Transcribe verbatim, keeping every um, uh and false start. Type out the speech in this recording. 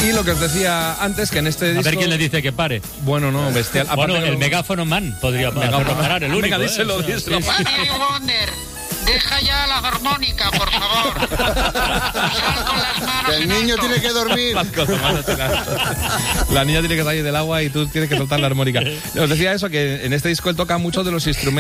Y lo que os decía antes, que en este disco... A ver quién le dice que pare. Bueno, no, bestial. Bueno, Aparte el que- megáfono man podría Megáfono. parar, el único. Venga, díselo, ¿eh? díselo. Sí, sí. Stevie Wonder, deja ya la armónica, por favor. Sal con las manos El en niño alto. tiene que dormir. Las cosas, manos en alto. La niña tiene que salir del agua y tú tienes que soltar la armónica. Os decía eso, que en este disco él toca muchos de los instrumentos